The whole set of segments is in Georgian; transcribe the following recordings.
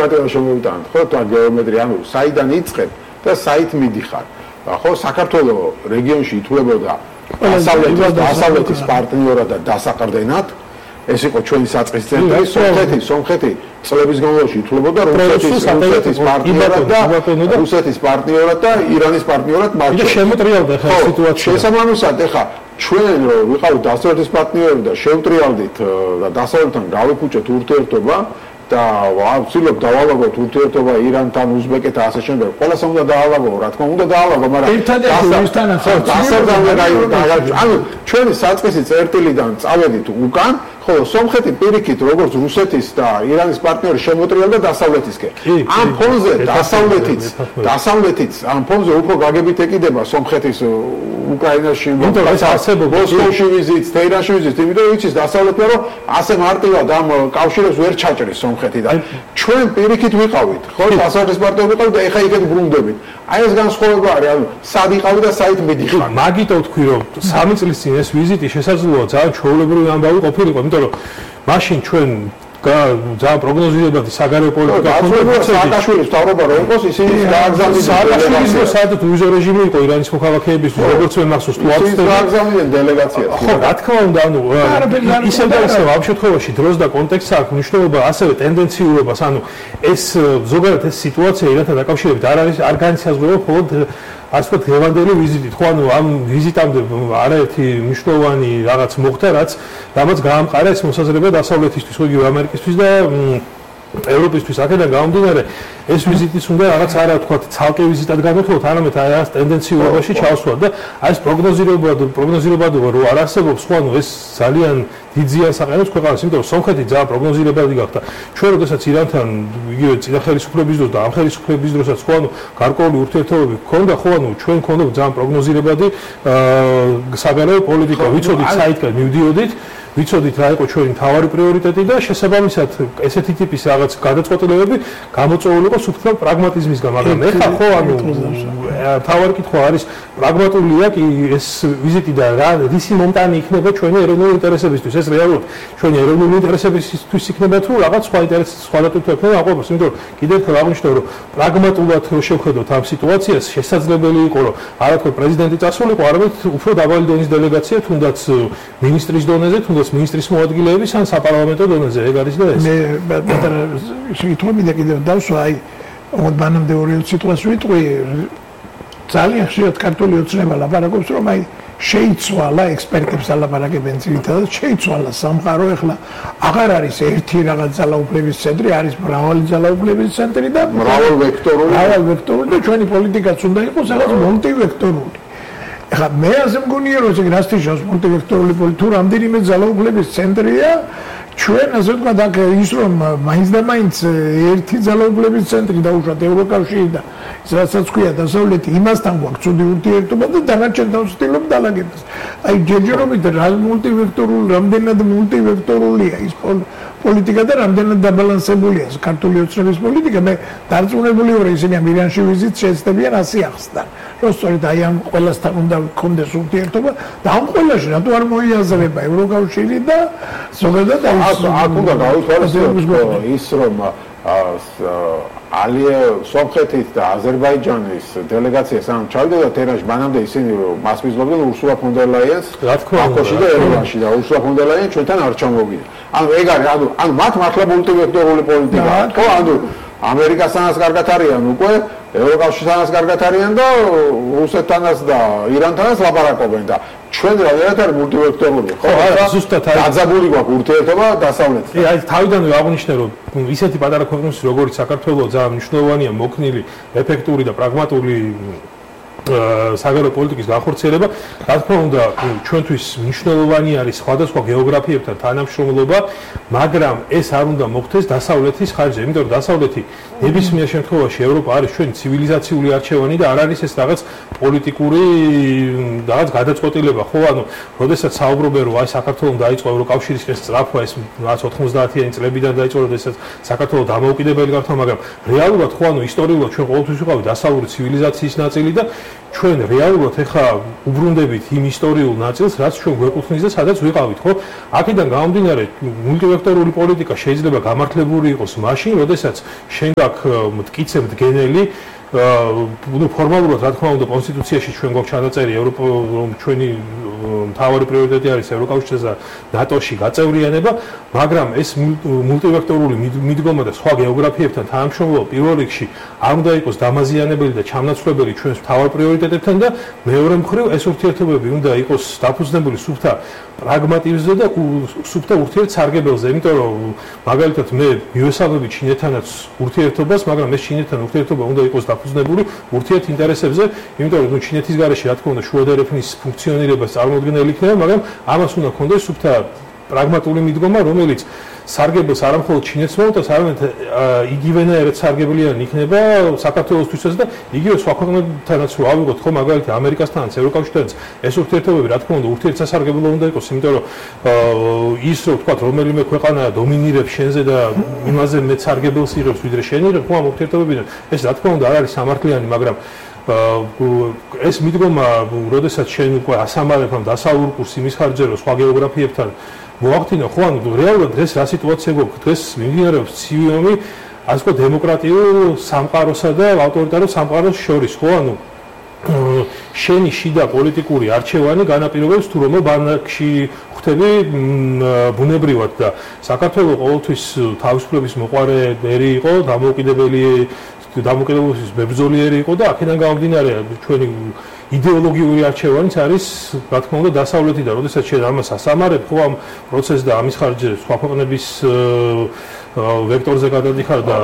ალტერნატივა შემოვიტანოთ, ხო, თან გეომეტრია, ანუ საიდან იწყებ და საით მიდიხარ. ხო, საქართველოს რეგიონში ითვლებოდა დასავლეთის პარტნიორად და დასაყრდენად. ეს იყო ჩვენი საწყის ცენტრი, სომხეთი წლების განმავლობაში ითვლებოდა რუსეთის პარტნიორად და ირანის პარტნიორად მარჩა. შემოტრიალდა ხა სიტუაცია. შესაბამისად, ეხა ჩვენ ვიყავით დასავლეთის პარტნიორები და შევტრიალდით და დასავლეთთან გავიფუჭეთ ურთიერთობა და ვცდილობ დავალაგოთ ურთიერთობა ირანთან, უზბეკეთთან ასე შემდეგ. ყველას უნდა დაალაგო, რა თქმა უნდა დაალაგო, მაგრამ ანუ ჩვენი საწყისი წერტილიდან წავედით უკან, ხოლო სომხეთი პირიქით როგორც რუსეთის და ირანის პარტნიორი შემოტრიალდა დასავლეთისკენ. ამ ფონზე დასავლეთიც ამ ფონზე უფრო გაგებით ეკიდება სომხეთის უკრაინაში, მოსკოვში ვიზიტს, თეირანში ვიზიტს, იმიტომ რომ იცის დასავლეთი რომ ასე მარტივად ამ კავშირებს ვერ ჩაჭრის სომხეთი და ჩვენ პირიქით ვიყავით, ხო, დასავლეთის პარტნიორი ვიყავით და ეხა იქეთ ბრუნდებით. აი ეს განსხვავება არის, ანუ სად იყავი და საით მიდიხარ. მაგით ვთქვი რომ 3 წლის წინ ეს ვიზიტი შესაძლოა ძალიან ჩვეულებრივი ამბავი ყოფილიყო, იმიტომ რომ მაშინ ჩვენ ძალიან პროგნოზირებადი საგარეო პოლიტიკა ჰქონდა სააკაშვილის მთავრობა რო იყოს ისინი გააგზავნეს სააკაშვილის საერთოდ უვიზო რეჟიმი იყო ირანის მოქალაქეებისთვის როგორც მე მახსოვს თუ გააგზავნეს დელეგაციას ხო რა თქმა უნდა ანუ ისევ და ისევ ამ შემთხვევაში დროს და კონტექსტს აქვს მნიშვნელობა ასევე ტენდენციურობას ანუ ეს ზოგადად ეს სიტუაცია ირანთან დაკავშირებით არ განისაზღვრება მხოლოდ ასე ვთქვათ ღევანდელი ვიზიტით ხო ანუ ამ ვიზიტამდე არაერთი მნიშვნელოვანი რაღაც მოხდა რაც გაამყარა ეს მოსაზრება დასავლეთისთვის ხო იგივე ამერიკისთვის და ევროპისთვის აქედან გამომდინარე ეს ვიზიტიც უნდა რაღაც არა ვთქვათ ცალკე ვიზიტად განვეთქვათ არამედ რაღაც ტენდენციურობაში ჩავსვათ და აი ეს პროგნოზირებადობა რო არ არსებობს ხო ანუ ეს ძალიან დიდ ზიანს აყენებს ქვეყანას იმიტომ რომ სომხეთი ძალიან პროგნოზირებადი გახდა ჩვენ როდესაც ირანთან იგივე წინა ხელისუფლების დროს და ამ ხელისუფლების დროსაც ხო ანუ გარკვეული ურთიერთობები ჰქონდა ხო ანუ ჩვენ ჰქონდა ძალიან პროგნოზირებადი საგარეო პოლიტიკა ვიცოდით საითკენ მივდიოდით ვიცოდით რა იყო ჩვენი მთავარი პრიორიტეტი და შესაბამისად ესეთი ტიპის რაღაც გადაწყვეტილებები გამოწვეული იყო სულ პრაგმატიზმისგან მაგრამ ეხლა ხო ანუ მთავარი კითხვა არის პრაგმატულია კი ეს ვიზიტი და რა რისი მომტანი იქნება ჩვენი ეროვნული ინტერესებისთვის ეს რეალურად ჩვენი ეროვნული ინტერესებისთვის იქნება თუ რაღაც სხვა ინტერესის სხვა დატვირთვა იქნება აყვებს იმიტომ რომ კიდევ ერთხელ აღნიშნავ რომ პრაგმატულად შევხედოთ ამ სიტუაციას შესაძლებელი იყო რომ არა თქო პრეზიდენტი წასულიყო არამედ უფრო დაბალი დონის დელეგაცია თუნდაც მინისტრის დონეზე თუნდაც ministris მოადგილეების ან საპარლამენტო დონეზე ეგ არის და ეს მე პატარა შეკითხვები და კიდევ დავსვა აი მანამდე ორი სიტუაცია ვიტყვი ძალიან ხშირად ქართული ოცნება ლაპარაკობს რომ აი შეიცვალა ექსპერტებს ლაპარაკებენ ძირითადად შეიცვალა სამყარო ეხლა აღარ არის ერთი რაღაც ძალაუფლების ცენტრი არის მრავალი ძალაუფლების ცენტრი და მრავალ ვექტორული და ჩვენი პოლიტიკაც უნდა იყოს რაღაც მულტივექტორული ეხლა მე ასე მგონია რომ ეს რასტიშოს მულტივექტორული პოლიტიკა რამდენიმე ძალაუფლების ცენტრია ჩვენ ასე ვთქვათ აქ ის რომ მაინც და მაინც ერთი ძალაუფლების ცენტრი დაუშვათ ევროკავშირი და რასაც ქვია დასავლეთი იმასთან გვაქვს ცუდი ურთიერთობა და დანარჩენთან ვცდილობ დაალაგებას აი ჯერჯერობით რა მულტივექტორული რამდენად მულტივექტორულია ის პოლიტიკა და რამდენად დაბალანსებულია ქართული ოცნების პოლიტიკა მე დარწმუნებული ვარ ისინი ამ ირანში ვიზიტს შეეცდებიან ასე ახსნან რომ სწორედ აი ამ ყველასთან უნდა გქონდეს ურთიერთობა და ამ ყველაში რატო არ მოიაზრება ევროკავშირი და ზოგადად აქ უნდა გავითვალისწინოთ ის რომ სომხეთის და აზერბაიჯანის დელეგაციას ამ ჩავიდა თერანში მანამდე ისინი მასპინძლობდნენ ურსულა ფონ დერ ლაიენს ბაქოში და ერევანში და ურსულა ფონ დერ ლაიენი ჩვენთან არ ჩამოვიდა ანუ ეგ არის ანუ მათ მართლა მულტივექტორული პოლიტიკა ხო ანუ ამერიკასთანაც კარგად არიან უკვე ევროკავშირთანაც კარგად არიან და რუსეთთანაც და ირანთანაც ლაპარაკობენ და ჩვენ რაღაცა მულტივექტორული ხო არა ზუსტად აი დაძაბული გვაქვს ურთიერთობა დასავლეთთან აი თავიდანვე აღნიშნე რომ ისეთი პატარა ქვეყნების როგორც საქართველოს ძალიან მნიშვნელოვანია მოქნილი ეფექტური და პრაგმატული საგარეო პოლიტიკის განხორციელება რა თქმა უნდა ჩვენთვის მნიშვნელოვანი არის სხვადასხვა გეოგრაფიებთან თანამშრომლობა მაგრამ ეს არ უნდა მოხდეს დასავლეთის ხარჯზე იმიტომ რომ დასავლეთი ნებისმიერ შემთხვევაში ევროპა არის ჩვენი ცივილიზაციული არჩევანი და არ არის ეს რაღაც პოლიტიკური რაღაც გადაწყვეტილება ხო ანუ როდესაც საუბრობენ რომ აი საქართველოს დაიწყო ევროკავშირის წრაფვა ეს 90-იანი წლებიდან დაიწყო როდესაც საქართველოს დამოუკიდებელი გახდა მაგრამ რეალურად ხო ანუ ისტორიულად ჩვენ ყოველთვის ვიყავით დასავლური ცივილიზაციის ნაწილი და ჩვენ რეალურად ეხა უბრუნდებით იმ ისტორიულ ნაწილს, რაც ჩვენ გვეკუთვნის და სადაც ვიყავით, ხო? აქედან გამომდინარე, მულტივექტორული პოლიტიკა შეიძლება გამართლებული იყოს მაშინ, როდესაც შენ გაქვს მტკიცე მდგენელი ფორმალურად რა თქმა უნდა კონსტიტუციაში ჩვენ გვაქვს ჩანაწერი რომ ჩვენი მთავარი პრიორიტეტი არის ევროკავშირის და ნატოში გაწევრიანება, მაგრამ ეს მულტივექტორული მიდგომა და სხვა გეოგრაფიებთან თანამშრომლობა პირველ რიგში არ უნდა იყოს დამაზიანებელი და ჩამნაცვლებელი ჩვენს მთავარ პრიორიტეტებთან და მეორე მხრივ ეს ურთიერთობები უნდა იყოს დაფუძნებული სუფთა პრაგმატიზმზე და სუფთა ურთიერთსარგებელზე, იმიტომ რომ მაგალითად მე მივესალმები ჩინეთთანაც ურთიერთობას, მაგრამ ეს ჩინეთთან ურთიერთობა უნდა იყოს დაფუძნებული ურთიერთინტერესებზე, იმიტომ რომ ჩინეთის გარეშე რა თქმა უნდა შუადერეფნის ფუნქციონირებას წარმოადგენელი იქნება, მაგრამ ამას უნდა ქონდეს სუფთა პრაგმატული მიდგომა, რომელიც სარგებელს არა მხოლოდ ჩინეთს მოუტანს, არამედ იგივენაირად სარგებლიანი იქნება საქართველოსთვისაც და იგივე სხვა ქვეყნებთანაც რო ავიღოთ ხო მაგალითად ამერიკასთანაც, ევროკავშირთანაც ეს ურთიერთობები რა თქმა უნდა ურთიერთსასარგებლო უნდა იყოს, იმიტომ რომ ის რო ვთქვათ რომელიმე ქვეყანა დომინირებს შენზე და იმაზე მეც სარგებელს იღებს ვიდრე შენი, ხო ამ ურთიერთობებიდან ეს რა თქმა უნდა არ არის სამართლიანი, მაგრამ ეს მიდგომა, როდესაც შენ უკვე ასამარებ ამ დასავლურ კურსს იმის ხარჯზე, რომ სხვა გეოგრაფიებთან მოახდინო, ხო, ანუ რეალურად დღეს რა სიტუაცია გვაქვს? დღეს მიმდინარეობს ცივი ომი, ასე ვთქვათ, დემოკრატიულ სამყაროსა და ავტორიტარულ სამყაროს შორის, ხო, ანუ შენი შიდა პოლიტიკური არჩევანი განაპირობებს თუ რომელ ბანაკში ხვდები ბუნებრივად და საქართველოს ყოველთვის თავისუფლების მოყვარე მერი იყო, დამოუკიდებლობის მებრძოლიერი იყო და აქედან გამომდინარე ჩვენი იდეოლოგიური არჩევანიც არის, რა თქმა უნდა, დასავლეთიდან, როდესაც შენ ამას ასამარებ, ხო ამ პროცესს და ამის ხარჯზე სხვა ქვეყნების ვექტორზე გადადიხარ და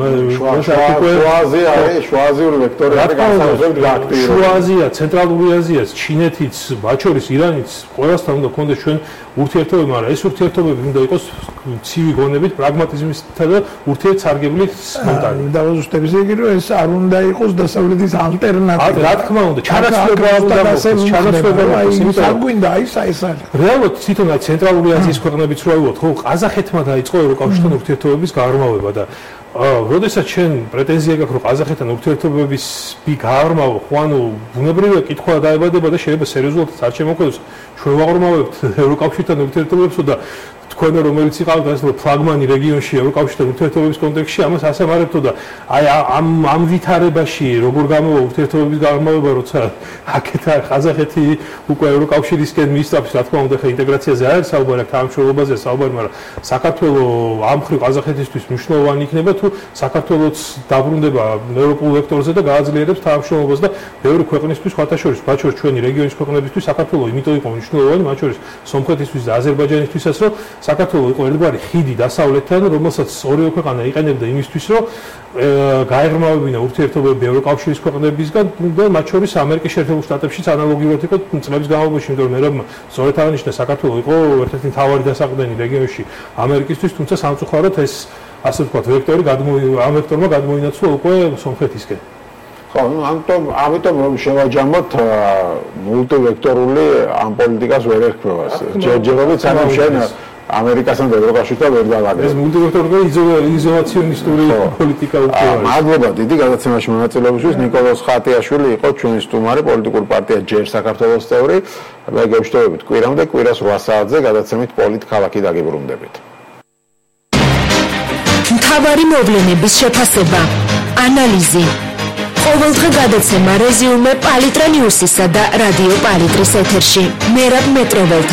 შუაზიური ვექტორები განსაზღვრებით გააქტიურებს. შუა აზია, ცენტრალური აზიაც, ჩინეთიც, მათ შორის ირანიც, ყველასთან უნდა გქონდეს ჩვენ ურთიერთობები, მაგრამ ეს ურთიერთობები უნდა იყოს ცივი გონებით, პრაგმატიზმისთან და ურთიერთსარგებლით მომტანი. დავაზუსტებ ისე იგი რომ ეს არ უნდა იყოს დასავლეთის ალტერნატივა. რა თქმა უნდა, ჩანაცვლება უნდა იყოს. არ გვინდა ის არის. რეალურად თვითონ ცენტრალური აზიის ქვეყნებიც რო ავიღოთ, ხო, ყაზახეთმა დაიწყო ევროკავშირთან ურთიერთობების გაღრმავება და როდესაც შენ პრეტენზია გაქვს, რომ ყაზახეთთან ურთიერთობების გააღრმავო, ხო, ანუ ბუნებრივია კითხვა დაებადება და შეიძლება სერიოზულადაც არ შემოქმედოს. ჩვენ ვაღრმავებთ ევროკავშირთან ურთიერთობებსო და თქვენ რომელიც იყავთ ასე რომ ფლაგმანი რეგიონში ევროკავშირთან ურთიერთობების კონტექსტში ამას ასამარებთო და აი ამ ვითარებაში როგორ გამოვა ურთიერთობების გაღრმავება, როცა აქეთ ყაზახეთი უკვე ევროკავშირისკენ მისწავს, რა თქმა უნდა, ხა ინტეგრაციაზე არ არის საუბარი, აქ თანამშრომლობაზეა საუბარი, მაგრამ საქართველოს ამ მხრივ ყაზახეთისთვის მნიშვნელოვანი იქნება თუ საქართველოს დაბრუნდება ევროპულ ვექტორზე და გააძლიერებს თანამშრომლობას და ბევრი ქვეყნისთვის, სხვათა შორის, მათ შორის ჩვენი რეგიონის ქვეყნებისთვის საქართველოს იმიტომ იყო მნიშვნელოვანი, მათ შორის სომხეთისთვის და აზერბაიჯანისთვისაც, რომ საქართველოს იყო ერთგვარი ხიდი დასავლეთთან, რომელსაც ორივე ქვეყანა იყენებდა იმისთვის, რომ გაეღრმავებინა ურთიერთობები ევროკავშირის ქვეყნებისგან და მათ შორის ამერიკის შეერთებულ შტატებშიც ანალოგიურად იყო წლების განმავლობაში, იმიტომ რომ მერაბმა სწორედ აღნიშნა საქართველოს იყო ერთ-ერთი მთავარი დასაყრდენი რეგიონში ამერიკისთვის, თუმცა სამწუხაროდ ეს ასე ვთქვათ ვექტორი ამ ვექტორმა გადმოინაცვლა უკვე სომხეთისკენ. ხო, ამიტომ რომ შევაჯამოთ მულტივექტორული ამ პოლიტიკას ვერ ერქმევას. ჯერჯერობით სანამ შენ ამერიკასთან და ევროკავშირთან ვერ დავაგებ. ეს მულტივექტორული იზოლაციონისტური პოლიტიკა უკვე არის. მადლობა დიდი გადაცემაში მონაწილეობისთვის. ნიკოლოზ ხატიაშვილი იყო ჩვენი სტუმარი, პოლიტიკური პარტია ჯერ საქართველოს წევრი. გეუბნებით კვირამდე, კვირას 8 საათზე გადაცემით პოლიტქალაქი დაგიბრუნდებით. მთავარი მოვლენების შეფასება, ანალიზი. ყოველდღე გადაცემა რეზიუმე პალიტრა ნიუსისა და რადიო პალიტრის ეთერში. მერაბ მეტროველთან